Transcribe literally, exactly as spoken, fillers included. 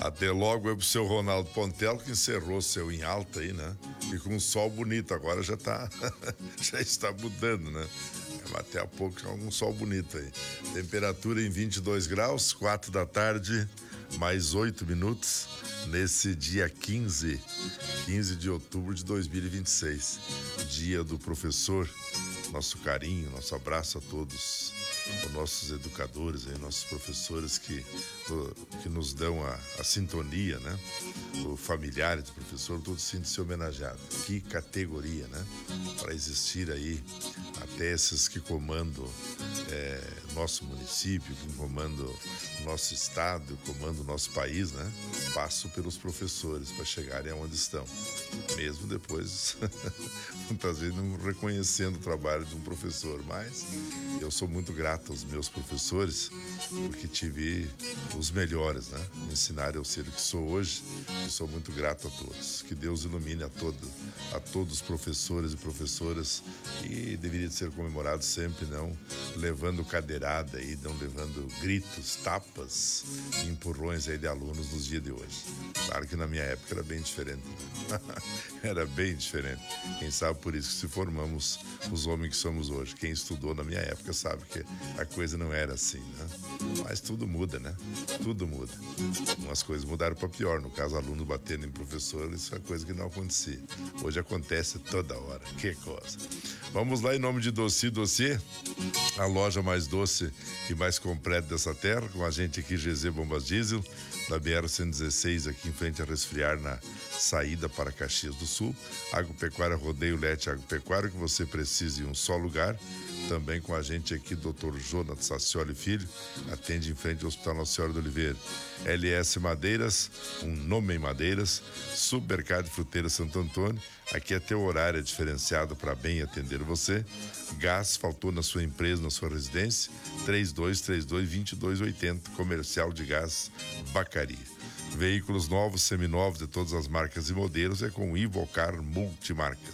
Até logo é pro seu Ronaldo Pontel, que encerrou seu em alta aí, né? E com um sol bonito, agora já tá, já está mudando, né? Até a pouco já um sol bonito aí. Temperatura em vinte e dois graus, quatro da tarde, mais oito minutos, nesse dia quinze, quinze de outubro de dois mil e vinte e seis. Dia do professor. Nosso carinho, nosso abraço a todos, os nossos educadores, aí, nossos professores que, que nos dão a, a sintonia, né? Os familiares do professor, todos sentem-se homenageados. Que categoria, né? Para existir aí até esses que comandam é, nosso município, que comandam nosso estado, comandam nosso país, né? Passo pelos professores para chegarem aonde estão. Mesmo depois, muitas vezes não reconhecendo o trabalho de um professor, mas eu sou muito grato aos meus professores, porque tive os melhores, né? Me ensinaram a ser o que sou hoje, e sou muito grato a todos. Que Deus ilumine a, todo, a todos os professores e professoras, e deveria ser comemorado sempre, não levando cadeirada aí, não levando gritos, tapas e empurrões aí de alunos nos dias de hoje. Claro que na minha época era bem diferente, né? Era bem diferente. Quem sabe por isso que se formamos os homens que somos hoje. Quem estudou na minha época sabe que a coisa não era assim, né? Mas tudo muda, né? Tudo muda. Umas coisas mudaram para pior. No caso, alunos batendo em professor, isso é coisa que não acontecia. Hoje acontece toda hora. Que coisa. Vamos lá, em nome de Doce Dossier, a loja mais doce e mais completa dessa terra, com a gente aqui, G Z Bombas Diesel, da B R cento e dezesseis, aqui em frente a Resfriar, na saída para Caxias do Sul. Agropecuária Rodeio Lete Agropecuária, que você precisa em um só lugar. Também com a gente aqui, doutor Jonas Sacioli Filho, atende em frente ao Hospital Nossa Senhora do Oliveira. L S Madeiras, um nome em madeiras. Supermercado de Fruteira Santo Antônio, aqui é teu horário diferenciado para bem atender você. Gás, faltou na sua empresa, na sua residência, trinta e dois trinta e dois, vinte e dois oitenta, Comercial de Gás Bacaria. Veículos novos, seminovos de todas as marcas e modelos é com Ivocar Multimarcas.